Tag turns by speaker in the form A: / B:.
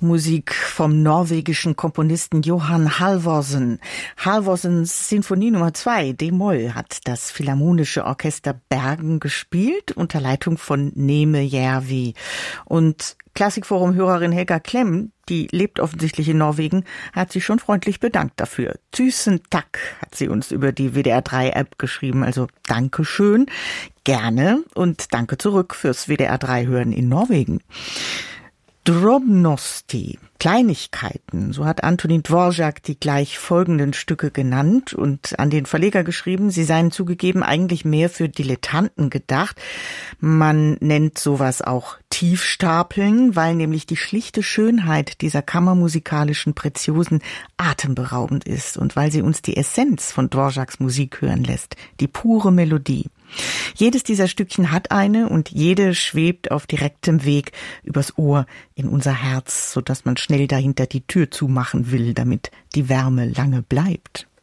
A: Musik vom norwegischen Komponisten Johan Halvorsen. Halvorsens Sinfonie Nummer 2, D-Moll, hat das Philharmonische Orchester Bergen gespielt, unter Leitung von Neme Järvi. Und Klassikforum-Hörerin Helga Klemm, die lebt offensichtlich in Norwegen, hat sich schon freundlich bedankt dafür. Tusen takk, hat sie uns über die WDR3-App geschrieben, also Dankeschön, gerne und danke zurück fürs WDR3-Hören in Norwegen. Drobnosti, Kleinigkeiten, so hat Antonín Dvořák die gleich folgenden Stücke genannt und an den Verleger geschrieben, sie seien zugegeben eigentlich mehr für Dilettanten gedacht. Man nennt sowas auch Tiefstapeln, weil nämlich die schlichte Schönheit dieser kammermusikalischen Preziosen atemberaubend ist und weil sie uns die Essenz von Dvořáks Musik hören lässt, die pure Melodie. Jedes dieser Stückchen hat eine und jede schwebt auf direktem Weg übers Ohr in unser Herz, sodass man schnell dahinter die Tür zumachen will, damit die Wärme lange bleibt.